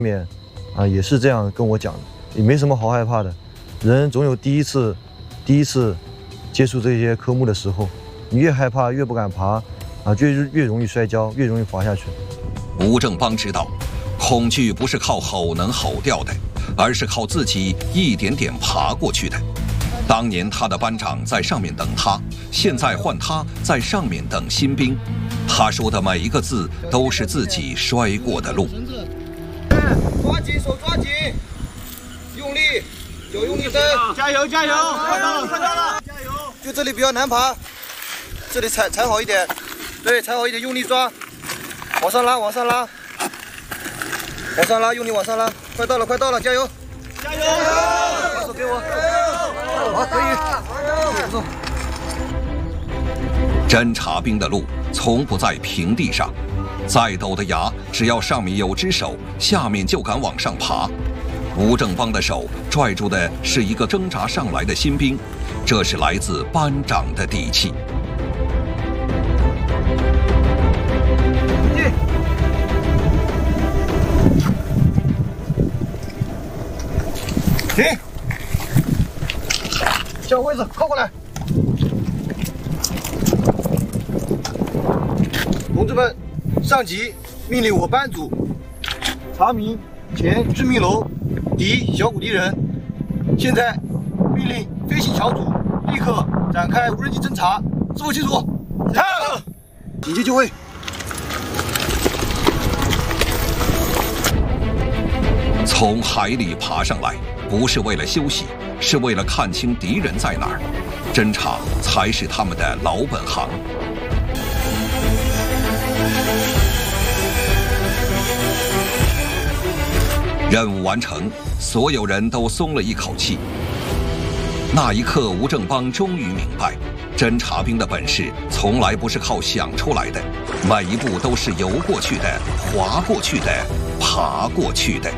面也是这样跟我讲的，也没什么好害怕的，人总有第一次接触这些科目的时候，你越害怕越不敢爬就越容易摔跤，越容易滑下去。 吴正邦知道，恐惧不是靠吼能吼掉的，而是靠自己一点点爬过去的。当年他的班长在上面等他，现在换他在上面等新兵。他说的每一个字都是自己摔过的路。 抓紧手，抓紧，用力，脚用力蹬， 加油加油！快到了快到了！加油！ 就这里比较难爬，这里踩好一点，对，踩好一点，用力抓，往上拉，往上拉，往上拉，用力往上拉，快到了快到了，加油！ 加油！ 把手给我，好，可以，不错。 侦察兵的路从不在平地上，再陡的崖，只要上面有只手，下面就敢往上爬。吴正邦的手拽住的是一个挣扎上来的新兵，这是来自班长的底气。 停！小位置靠过来。同志们，上级命令我班组查明前致命楼敌小股敌人。现在命令飞行小组立刻展开无人机侦察，是否清楚？是。紧急就位。 从海里爬上来，不是为了休息，是为了看清敌人在哪儿。侦察才是他们的老本行。任务完成，所有人都松了一口气。那一刻，吴正邦终于明白，侦察兵的本事从来不是靠想出来的，每一步都是游过去的、滑过去的、爬过去的。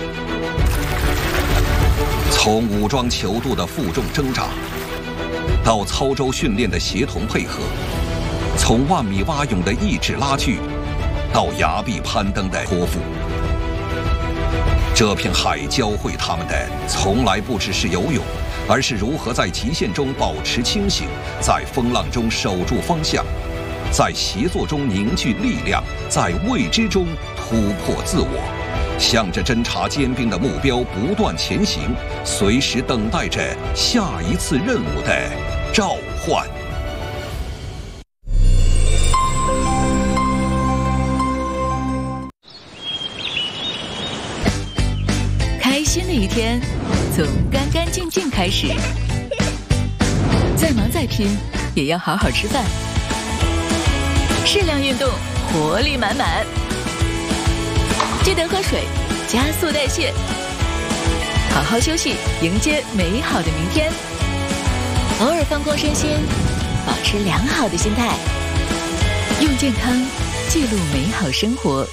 从武装泅渡的负重挣扎，到操舟训练的协同配合，从万米蛙泳的意志拉锯，到崖壁攀登的托付。这片海教会他们的，从来不只是游泳，而是如何在极限中保持清醒，在风浪中守住方向，在协作中凝聚力量，在未知中突破自我，向着侦察尖兵的目标不断前行，随时等待着下一次任务的召唤。 开心的一天从干干净净开始，再忙再拼也要好好吃饭，适量运动，活力满满，记得喝水，加速代谢，好好休息，迎接美好的明天。偶尔放空身心，保持良好的心态，用健康记录美好生活。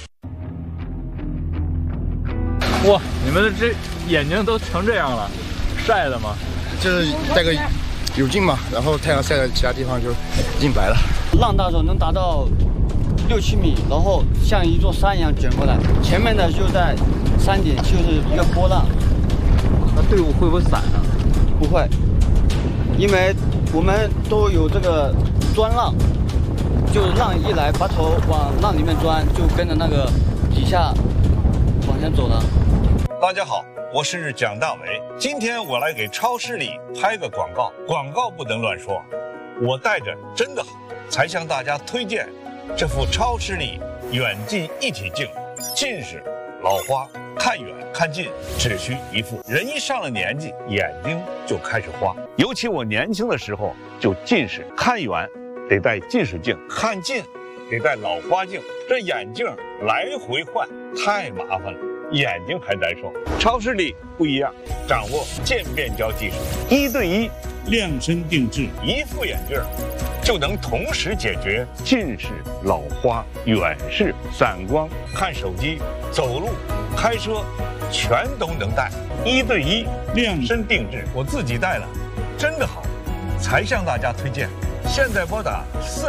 哇，你们的这眼睛都成这样了，晒的吗？ 就是戴个有镜嘛，然后太阳晒在其他地方就已经白了。 浪大的时候能达到6、7米，然后像一座山一样卷过来，前面的就在山顶，就是一个波浪。 那队伍会不会散啊？ 不会，因为我们都有这个钻浪，就是浪一来，把头往浪里面钻，就跟着那个底下往前走了。 大家好，我是蒋大为。今天我来给超视力拍个广告，广告不能乱说。我带着真的好，才向大家推荐这副超视力远近一体镜。近视、老花，看远看近只需一副。人一上了年纪，眼睛就开始花。尤其我年轻的时候就近视，看远得戴近视镜，看近得戴老花镜，这眼镜来回换太麻烦了。眼睛还难受，超视力不一样，掌握渐变焦技术，1对1量身定制，一副眼镜就能同时解决近视、老花、远视、散光，看手机、走路、开车，全都能戴。1对1量身定制，我自己戴了，真的好，才向大家推荐。现在拨打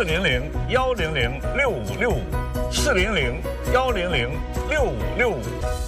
400-100-6565，400-100-6565。